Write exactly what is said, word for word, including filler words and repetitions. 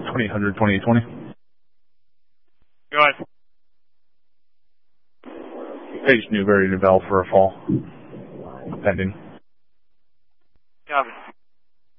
twenty-eight hundred, twenty-eight twenty. Go ahead. Page Newberry to Bell for a fall. Pending.